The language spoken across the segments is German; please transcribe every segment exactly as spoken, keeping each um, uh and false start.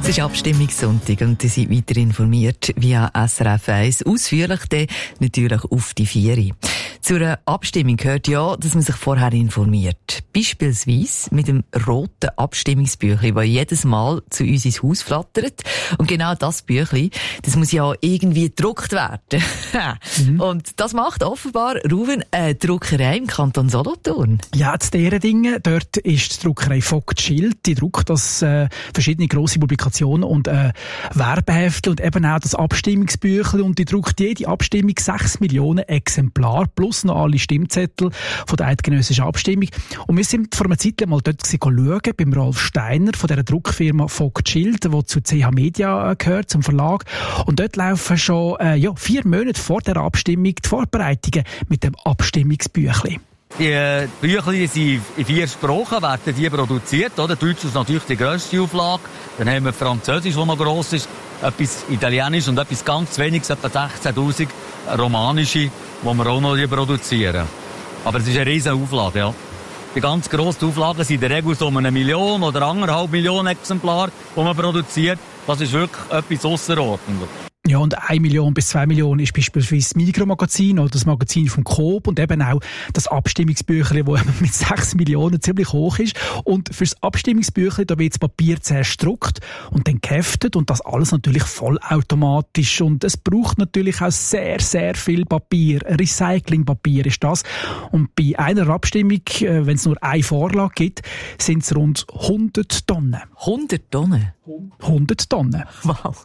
Es ist Abstimmungssonntag und ihr seid weiter informiert via S R F eins. Ausführlich dann natürlich auf die Vieri. Zu einer Abstimmung gehört ja, dass man sich vorher informiert. Beispielsweise mit dem roten Abstimmungsbüchlein, das jedes Mal zu uns ins Haus flattert. Und genau das Büchlein, das muss ja irgendwie gedruckt werden. mhm. Und das macht offenbar Ruven eine Druckerei im Kanton Solothurn. Ja, zu diesen Dingen. Dort ist die Druckerei Vogt Schild. Die druckt das äh, verschiedene grosse Publikationen und äh, Werbehefte und eben auch das Abstimmungsbüchlein. Und die druckt jede Abstimmung sechs Millionen Exemplare plus noch alle Stimmzettel von der eidgenössischen Abstimmung. Und wir sind vor einer Zeit mal dort schauen, beim Rolf Steiner von dieser Druckfirma Vogt Schild, die zu C H Media gehört, zum Verlag. Und dort laufen schon äh, ja, vier Monate vor der Abstimmung die Vorbereitungen mit dem Abstimmungsbüchlein. Die äh, Büchlein sind in vier Sprachen, werden die produziert. Oder? Deutsch ist natürlich die grösste Auflage. Dann haben wir Französisch, das noch gross ist, etwas Italienisch und etwas ganz weniges, etwa sechzehntausend romanische, die wir auch noch produzieren. Aber es ist eine riesige Auflage, ja. Die ganz grossen Auflagen sind in der Regel so eine Million oder anderthalb Millionen Exemplare, die man produziert. Das ist wirklich etwas Ausserordentliches. Ja, und eine Million bis zwei Millionen ist beispielsweise das Migros-Magazin oder das Magazin vom Coop und eben auch das Abstimmungsbüchlein, das mit sechs Millionen ziemlich hoch ist. Und für das Abstimmungsbüchlein, da wird das Papier zuerst gedruckt und dann geheftet und das alles natürlich vollautomatisch. Und es braucht natürlich auch sehr, sehr viel Papier. Recyclingpapier ist das. Und bei einer Abstimmung, wenn es nur eine Vorlage gibt, sind es rund hundert Tonnen. hundert Tonnen? hundert Tonnen. Wow.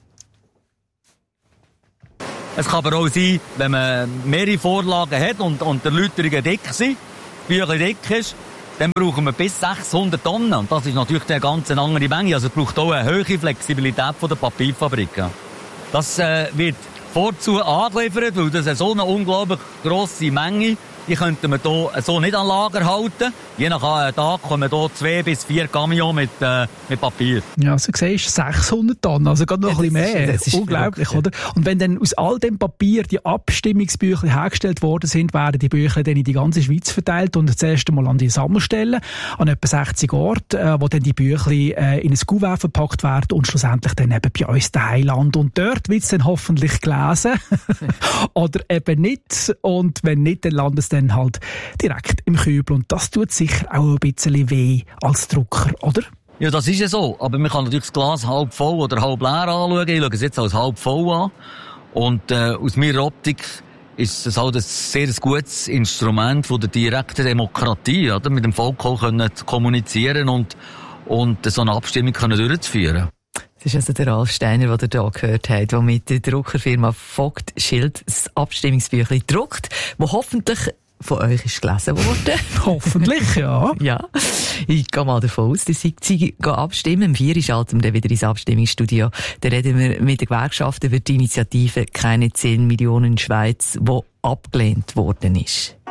Es kann aber auch sein, wenn man mehrere Vorlagen hat und, und die Erläuterungen dick sind, das Büchlein dick ist, dann brauchen wir bis sechshundert Tonnen. Und das ist natürlich eine ganz andere Menge. Also es braucht auch eine hohe Flexibilität von der Papierfabriken. Das äh, wird vorzu angeliefert, weil das ist so eine unglaublich grosse Menge. Die könnten wir hier so nicht an Lager halten. Je nach Tag kommen hier zwei bis vier Camions mit, äh, mit Papier. Ja, also siehst du, sechshundert Tonnen, also gerade noch ja, ein bisschen mehr. Ist, das ist unglaublich, verrückt, oder? Und wenn dann aus all dem Papier die Abstimmungsbüchlein hergestellt worden sind, werden die Büchlein dann in die ganze Schweiz verteilt und das erste Mal an die Sammelstellen, an etwa sechzig Orten, äh, wo dann die Büchlein äh, in ein Kuvert verpackt werden und schlussendlich dann eben bei uns daheim landen. Und dort wird es dann hoffentlich gelesen. Oder eben nicht. Und wenn nicht, dann landet es dann halt direkt im Kübel. Und das tut sicher auch ein bisschen weh als Drucker, oder? Ja, das ist ja so. Aber man kann natürlich das Glas halb voll oder halb leer anschauen. Ich schaue es jetzt als halb voll an. Und äh, aus meiner Optik ist es halt ein sehr gutes Instrument von der direkten Demokratie, oder? Mit dem Volk auch können kommunizieren und, und so eine Abstimmung können durchzuführen. Das ist also der Ralf Steiner, den ihr hier gehört habt, der mit der Druckerfirma Vogt Schild das Abstimmungsbüchlein druckt, das hoffentlich von euch ist gelesen worden. Hoffentlich, ja. Ja. Ich gehe mal davon aus, dass sie, sie abstimmen. Am vier schalten wir dann wieder ins Abstimmungsstudio. Da reden wir mit der Gewerkschaft über die Initiative «Keine zehn Millionen Schweiz», die abgelehnt worden ist.